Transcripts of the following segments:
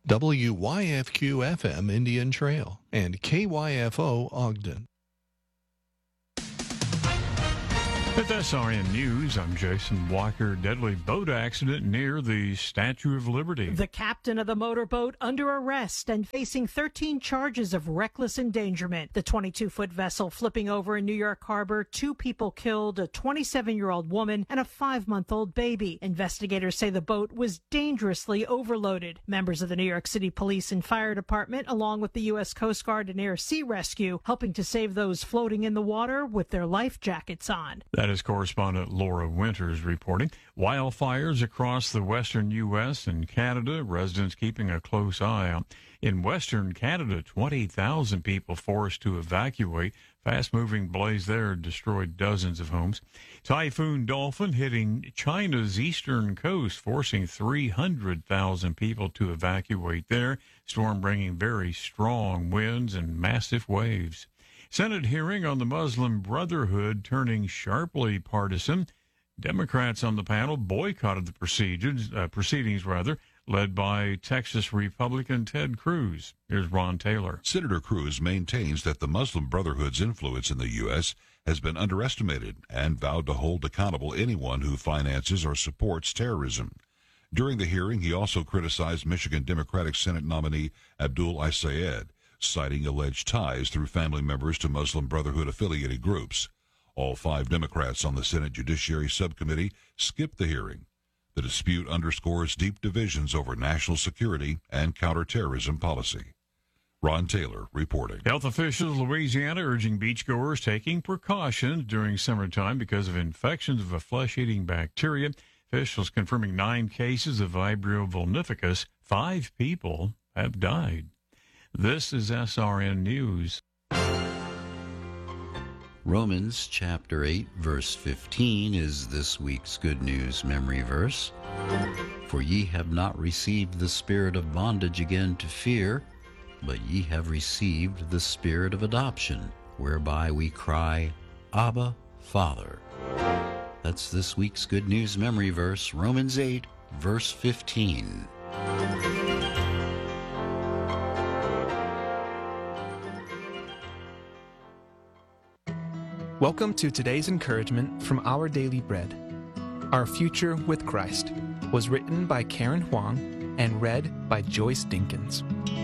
WYFQ-FM Indian Trail, and KYFO Ogden. With SRN News, I'm Jason Walker. Deadly boat accident near the Statue of Liberty. The captain of the motorboat under arrest and facing 13 charges of reckless endangerment. The 22-foot vessel flipping over in New York Harbor. 2 people killed, a 27-year-old woman and a 5-month-old baby. Investigators say the boat was dangerously overloaded. Members of the New York City Police and Fire Department, along with the U.S. Coast Guard and Air Sea Rescue, helping to save those floating in the water with their life jackets on. That is correspondent Laura Winters reporting. Wildfires across the western U.S. and Canada, residents keeping a close eye on. In western Canada, 20,000 people forced to evacuate. Fast-moving blaze there destroyed dozens of homes. Typhoon Dolphin hitting China's eastern coast, forcing 300,000 people to evacuate there. Storm bringing very strong winds and massive waves. Senate hearing on the Muslim Brotherhood turning sharply partisan. Democrats on the panel boycotted the proceedings, led by Texas Republican Ted Cruz. Here's Ron Taylor. Senator Cruz maintains that the Muslim Brotherhood's influence in the U.S. has been underestimated and vowed to hold accountable anyone who finances or supports terrorism. During the hearing, he also criticized Michigan Democratic Senate nominee Abdul Isayed, citing alleged ties through family members to Muslim Brotherhood-affiliated groups. All 5 Democrats on the Senate Judiciary Subcommittee skipped the hearing. The dispute underscores deep divisions over national security and counterterrorism policy. Ron Taylor reporting. Health officials in Louisiana urging beachgoers taking precautions during summertime because of infections of a flesh-eating bacteria. Officials confirming 9 cases of Vibrio vulnificus. 5 people have died. This is SRN News. Romans chapter 8, verse 15 is this week's Good News memory verse. For ye have not received the spirit of bondage again to fear, but ye have received the spirit of adoption, whereby we cry, Abba, Father. That's this week's Good News memory verse, Romans 8, verse 15. Welcome to today's encouragement from Our Daily Bread. Our Future with Christ was written by Karen Huang and read by Joyce Dinkins.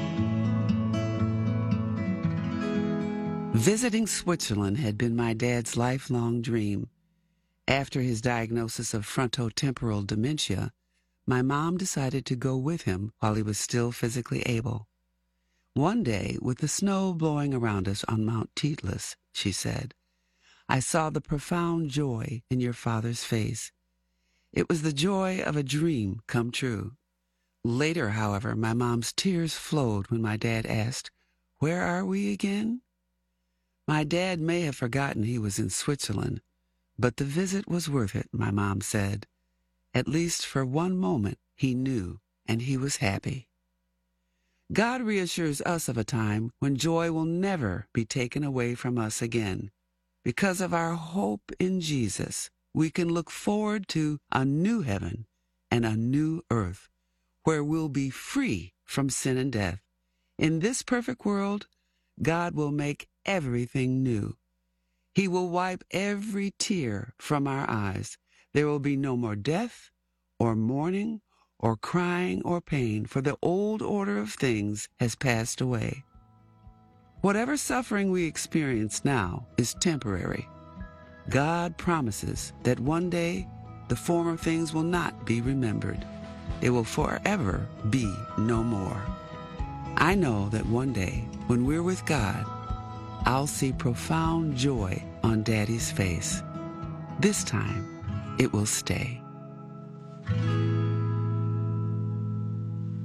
Visiting Switzerland had been my dad's lifelong dream. After his diagnosis of frontotemporal dementia, my mom decided to go with him while he was still physically able. One day, with the snow blowing around us on Mount Titlis, she said, I saw the profound joy in your father's face. It was the joy of a dream come true. Later, however, my mom's tears flowed when my dad asked, Where are we again? My dad may have forgotten he was in Switzerland, but the visit was worth it, my mom said. At least for one moment he knew, and he was happy. God reassures us of a time when joy will never be taken away from us again. Because of our hope in Jesus, we can look forward to a new heaven and a new earth, where we'll be free from sin and death. In this perfect world, God will make everything new. He will wipe every tear from our eyes. There will be no more death, or mourning, or crying, or pain, for the old order of things has passed away. Whatever suffering we experience now is temporary. God promises that one day the former things will not be remembered. They will forever be no more. I know that one day, when we're with God, I'll see profound joy on Daddy's face. This time, it will stay.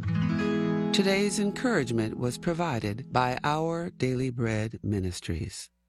Today's encouragement was provided by Our Daily Bread Ministries.